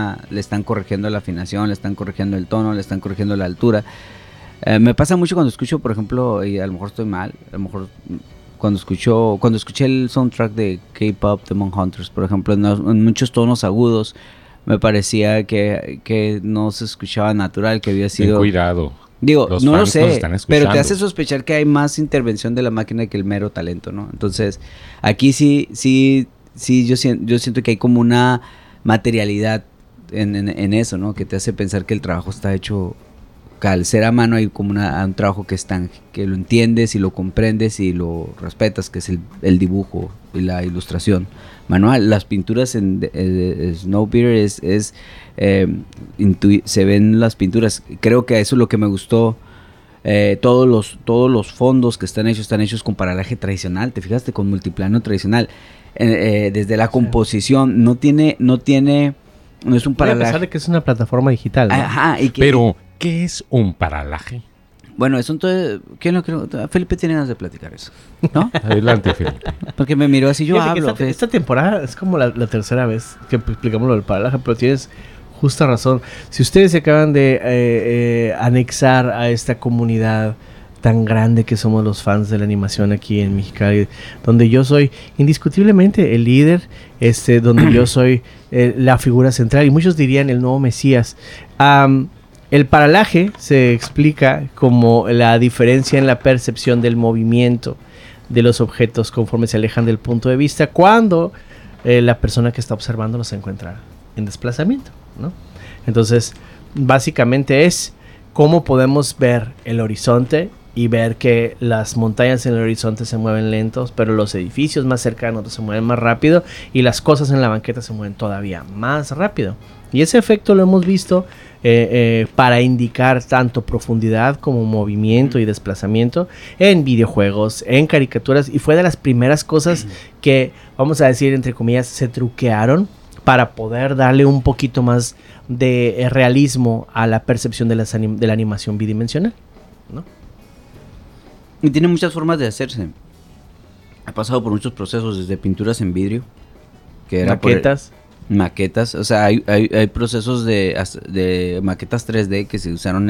le están corrigiendo la afinación, le están corrigiendo el tono, le están corrigiendo la altura. Me pasa mucho cuando escucho, por ejemplo, y a lo mejor estoy mal, a lo mejor cuando escuché el soundtrack de K-Pop Demon Hunters, por ejemplo, en muchos tonos agudos, me parecía que no se escuchaba natural, que había sido... Ten cuidado. Digo, Los no lo fans nos sé, están pero te escuchando. hace sospechar que hay más intervención de la máquina que el mero talento, ¿no? Entonces, aquí sí, yo siento que hay como una materialidad en eso, ¿no? Que te hace pensar que el trabajo está hecho, que al ser a mano hay como un trabajo que lo entiendes y lo comprendes y lo respetas, que es el dibujo y la ilustración manual. Las pinturas en Snowpiercer se ven las pinturas. Creo que eso es lo que me gustó. Todos los fondos que están hechos con paralaje tradicional. Te fijaste, con multiplano tradicional. Desde la composición no es un paralaje. A pesar de que es una plataforma digital, ¿no? Ajá, Pero, ¿qué es un paralaje? Bueno, eso entonces, Felipe tiene ganas de platicar eso, ¿no? Adelante, Felipe. Porque me miró así, yo Fíjate que hablo. esta temporada es como la tercera vez que explicamos lo del paralaje, pero tienes justa razón. Si ustedes se acaban de anexar a esta comunidad tan grande que somos los fans de la animación aquí en Mexicali, donde yo soy indiscutiblemente el líder, donde yo soy la figura central, y muchos dirían el nuevo Mesías. El paralaje se explica como la diferencia en la percepción del movimiento de los objetos conforme se alejan del punto de vista cuando la persona que está observando los encuentra en desplazamiento, ¿no? Entonces, básicamente es cómo podemos ver el horizonte y ver que las montañas en el horizonte se mueven lentos, pero los edificios más cercanos se mueven más rápido y las cosas en la banqueta se mueven todavía más rápido. Y ese efecto lo hemos visto para indicar tanto profundidad como movimiento y desplazamiento en videojuegos, en caricaturas, y fue de las primeras cosas que, vamos a decir entre comillas, se truquearon para poder darle un poquito más de realismo a la percepción de la animación bidimensional, ¿no? Y tiene muchas formas de hacerse. Ha pasado por muchos procesos, desde pinturas en vidrio, que era maquetas, o sea, hay procesos de maquetas 3D que se usaron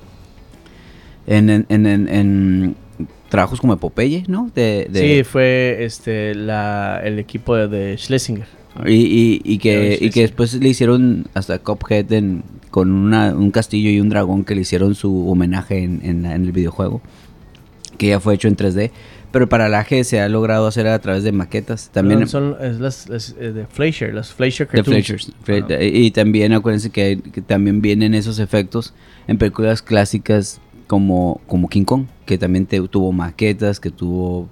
en trabajos como Popeye, ¿no? Sí, fue el equipo de Schlesinger. Y que después le hicieron hasta Cuphead con un castillo y un dragón, que le hicieron su homenaje en el videojuego, que ya fue hecho en 3D. Pero el paralaje se ha logrado hacer a través de maquetas. También son las de Fleischer, las Fleischer Cartoons. Y también acuérdense que también vienen esos efectos en películas clásicas como King Kong, que también tuvo maquetas, que tuvo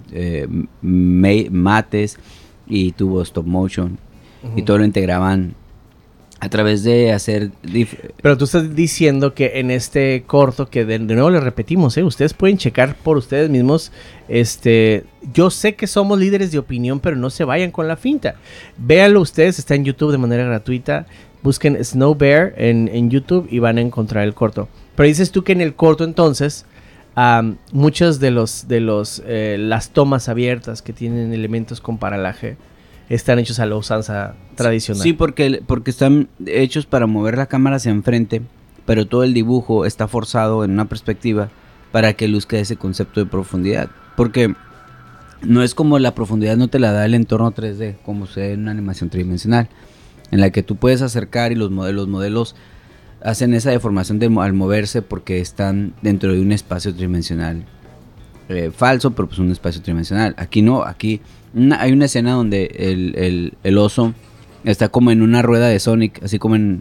mates y tuvo stop motion. Y todo lo integraban a través de hacer... Pero tú estás diciendo que en este corto, que de nuevo le repetimos, ustedes pueden checar por ustedes mismos. Yo sé que somos líderes de opinión, pero no se vayan con la finta. Véanlo ustedes, está en YouTube de manera gratuita. Busquen Snow Bear en YouTube y van a encontrar el corto. Pero dices tú que en el corto entonces, muchas de las tomas abiertas que tienen elementos con paralaje están hechos a la usanza tradicional. Sí, porque están hechos para mover la cámara hacia enfrente, pero todo el dibujo está forzado en una perspectiva para que luzca ese concepto de profundidad. Porque no es como la profundidad no te la da el entorno 3D, como se ve en una animación tridimensional, en la que tú puedes acercar y los modelos hacen esa deformación al moverse porque están dentro de un espacio tridimensional. Falso, pero pues un espacio tridimensional. Aquí no, aquí hay una escena donde el oso está como en una rueda de Sonic, así como en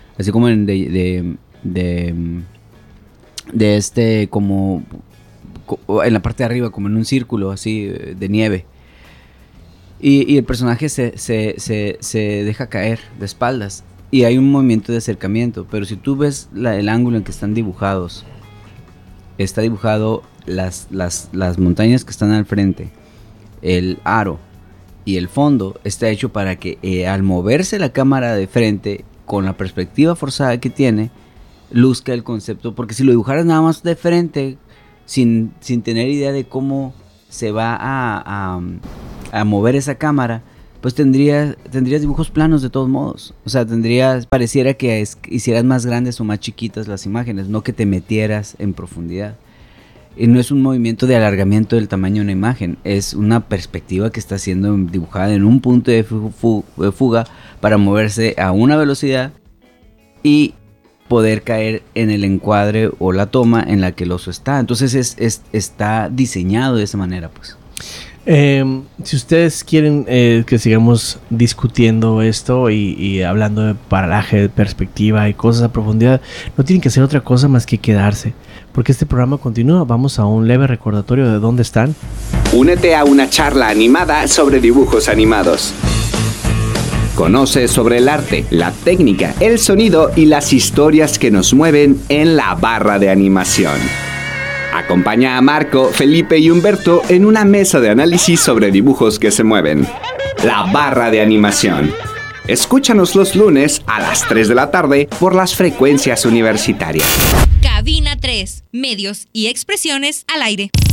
como en la parte de arriba, como en un círculo así de nieve. Y el personaje se deja caer de espaldas y hay un movimiento de acercamiento, pero si tú ves el ángulo en que están dibujados, está dibujado las montañas que están al frente, el aro y el fondo está hecho para que al moverse la cámara de frente con la perspectiva forzada que tiene, luzca el concepto, porque si lo dibujaras nada más de frente sin tener idea de cómo se va a mover esa cámara, pues tendrías dibujos planos de todos modos. O sea, pareciera que hicieras más grandes o más chiquitas las imágenes, no que te metieras en profundidad. Y no es un movimiento de alargamiento del tamaño de una imagen, es una perspectiva que está siendo dibujada en un punto de fuga para moverse a una velocidad y poder caer en el encuadre o la toma en la que el oso está. Entonces está diseñado de esa manera, pues. Si ustedes quieren que sigamos discutiendo esto y hablando de paralaje, de perspectiva y cosas a profundidad, no tienen que hacer otra cosa más que quedarse, porque este programa continúa. Vamos a un leve recordatorio de dónde están. Únete a una charla animada sobre dibujos animados. Conoce sobre el arte, la técnica, el sonido y las historias que nos mueven en la barra de animación. Acompaña a Marco, Felipe y Humberto en una mesa de análisis sobre dibujos que se mueven. La barra de animación. Escúchanos los lunes a las 3 de la tarde por las frecuencias universitarias. Cabina 3. Medios y expresiones al aire.